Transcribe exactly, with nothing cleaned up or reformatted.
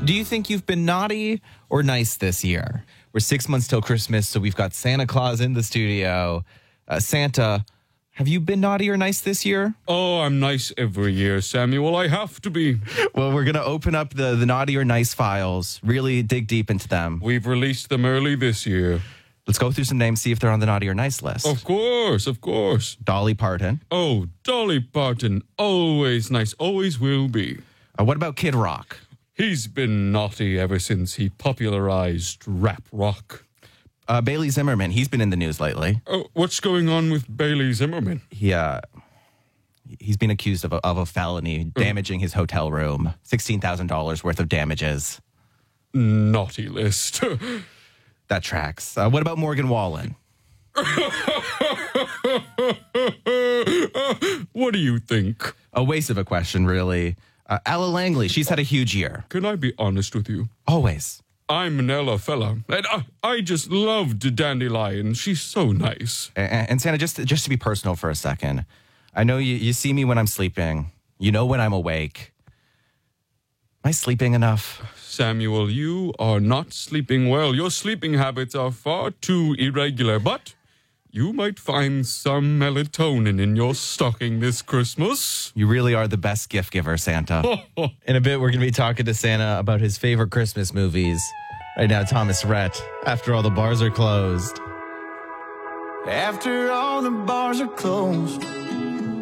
Do you think you've been naughty or nice this year? We're six months till Christmas, so we've got Santa Claus in the studio. Uh, Santa, have you been naughty or nice this year? Oh, I'm nice every year, Samuel. I have to be. Well, we're going to open up the, the naughty or nice files, really dig deep into them. We've released them early this year. Let's go through some names, see if they're on the naughty or nice list. Of course, of course. Dolly Parton. Oh, Dolly Parton. Always nice. Always will be. Uh, what about Kid Rock? He's been naughty ever since he popularized rap rock. Uh, Bailey Zimmerman. He's been in the news lately. Oh, what's going on with Bailey Zimmerman? He, uh, he's been accused of a, of a felony, damaging his hotel room. sixteen thousand dollars worth of damages. Naughty list. That tracks. Uh, what about Morgan Wallen? What do you think? A waste of a question, really. Uh, Ella Langley, she's had a huge year. Can I be honest with you? Always. I'm an Ella fella, and I, I just loved Dandelion. She's so nice. And, and Santa, just, just to be personal for a second, I know you, you see me when I'm sleeping. You know when I'm awake. Am I sleeping enough? Samuel, you are not sleeping well. Your sleeping habits are far too irregular, but you might find some melatonin in your stocking this Christmas. You really are the best gift giver, Santa. In a bit, we're going to be talking to Santa about his favorite Christmas movies. Right now, Thomas Rhett, After All the Bars Are Closed. After all the bars are closed,